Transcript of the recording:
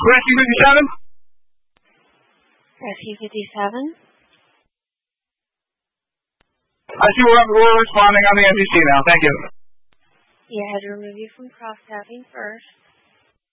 Rescue 57? Rescue 57? I see we're responding on the MPC now. Thank you. Yeah, I had to remove you from cross-tapping first.